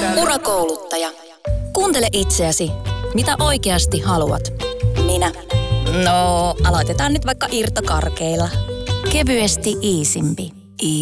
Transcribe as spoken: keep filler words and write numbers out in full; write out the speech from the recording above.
Urakouluttaja. Kuuntele itseäsi. Mitä oikeasti haluat? Minä. No, aloitetaan nyt vaikka irtokarkeilla. Kevyesti iisimpi.